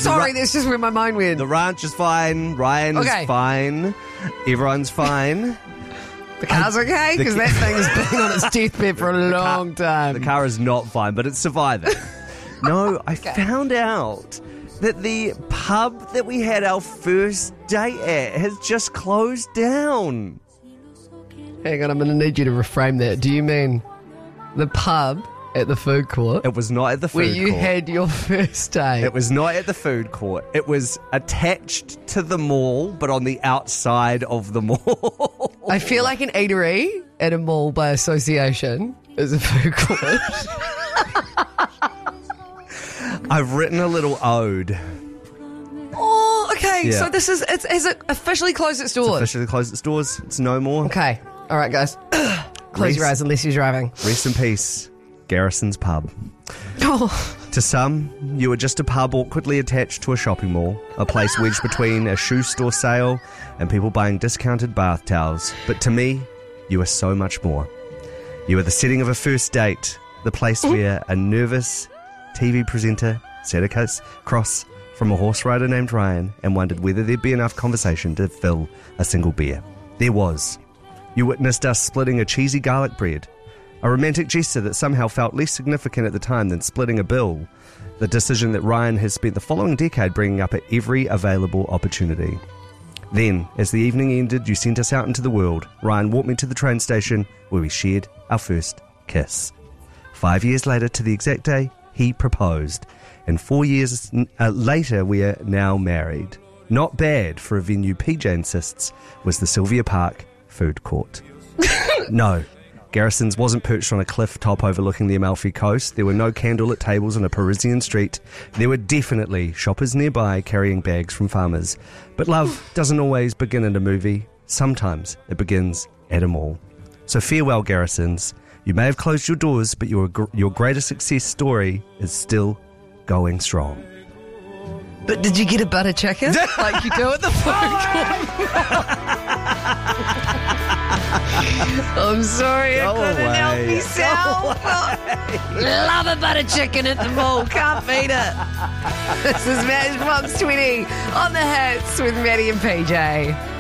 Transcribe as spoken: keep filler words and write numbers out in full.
Sorry, ra- that's just where my mind went. The ranch is fine. Ryan Okay. is fine. Everyone's fine. The car's okay? Because the that thing has been on its deathbed for a long time. The car is not fine, but it's surviving. No, I found out that the pub that we had our first date at has just closed down. Hang on, I'm going to need you to reframe that. Do you mean the pub at the food court It was not at the food where you court. had your first date? It was not at the food court. It was attached to the mall, but on the outside of the mall. I feel like an eatery at a mall by association is a food court. I've written a little ode. Oh, okay. Yeah. So this is, it's, has it officially closed its doors? Officially closed its doors. It's no more. Okay. All right, guys. Close Reese. your eyes unless you're driving. Rest in peace, Garrison's Pub. Oh, To some, you were just a pub awkwardly attached to a shopping mall, a place wedged between a shoe store sale and people buying discounted bath towels. But to me, you were so much more. You were the setting of a first date, the place where a nervous T V presenter sat across from a horse rider named Ryan and wondered whether there'd be enough conversation to fill a single beer. There was. You witnessed us splitting a cheesy garlic bread, a romantic gesture that somehow felt less significant at the time than splitting a bill, the decision that Ryan has spent the following decade bringing up at every available opportunity. Then, as the evening ended, you sent us out into the world. Ryan walked me to the train station where we shared our first kiss. Five years later, to the exact day, he proposed. And four years uh, later, we are now married. Not bad for a venue, P J insists, was the Sylvia Park food court. No. Garrison's wasn't perched on a cliff top overlooking the Amalfi Coast. There were no candlelit tables on a Parisian street. There were definitely shoppers nearby carrying bags from farmers. But love doesn't always begin in a movie. Sometimes it begins at a mall. So farewell, Garrisons. You may have closed your doors, but your your greatest success story is still going strong. but did you get a butter chicken like you do at the food court? I'm sorry, I Go couldn't help away. myself. Love a butter chicken at the mall. Can't beat it. This is Matchbox twenty on the hits with Maddie and P J.